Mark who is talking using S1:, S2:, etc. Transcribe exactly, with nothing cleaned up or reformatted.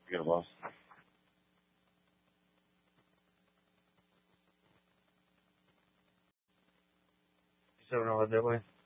S1: You got a boss. So, no, that way.